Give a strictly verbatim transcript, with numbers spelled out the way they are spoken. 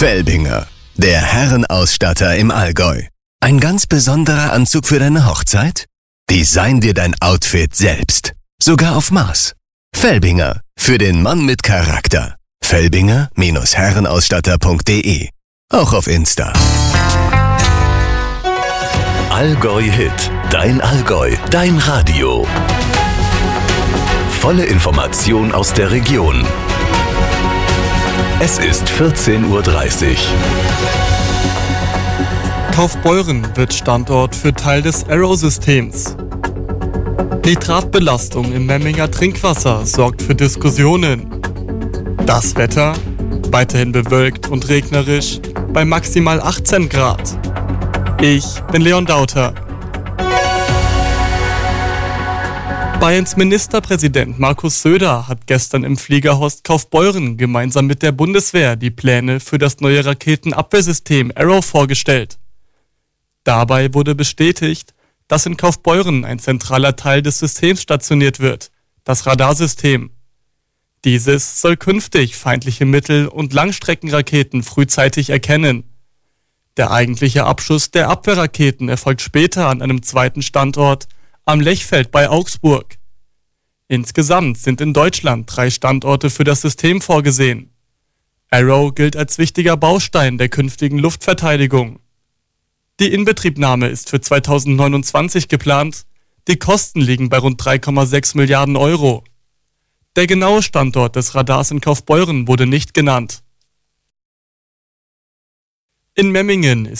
Felbinger, der Herrenausstatter im Allgäu. Ein ganz besonderer Anzug für deine Hochzeit? Design dir dein Outfit selbst. Sogar auf Maß. Felbinger, für den Mann mit Charakter. Felbinger Herrenausstatter punkt de. Auch auf Insta. Allgäu Hit. Dein Allgäu. Dein Radio. Volle Information aus der Region. Es ist vierzehn Uhr dreißig. Kaufbeuren wird Standort für Teil des Arrow-Systems. Nitratbelastung im Memminger Trinkwasser sorgt für Diskussionen. Das Wetter? Weiterhin bewölkt und regnerisch bei maximal achtzehn Grad. Ich bin Leon Dauter. Bayerns Ministerpräsident Markus Söder hat gestern im Fliegerhorst Kaufbeuren gemeinsam mit der Bundeswehr die Pläne für das neue Raketenabwehrsystem Arrow vorgestellt. Dabei wurde bestätigt, dass in Kaufbeuren ein zentraler Teil des Systems stationiert wird, das Radarsystem. Dieses soll künftig feindliche Mittel- und Langstreckenraketen frühzeitig erkennen. Der eigentliche Abschuss der Abwehrraketen erfolgt später an einem zweiten Standort am Lechfeld bei Augsburg. Insgesamt sind in Deutschland drei Standorte für das System vorgesehen. Arrow gilt als wichtiger Baustein der künftigen Luftverteidigung. Die Inbetriebnahme ist für zweitausendneunundzwanzig geplant. Die Kosten liegen bei rund drei Komma sechs Milliarden Euro. Der genaue Standort des Radars in Kaufbeuren wurde nicht genannt. In Memmingen ist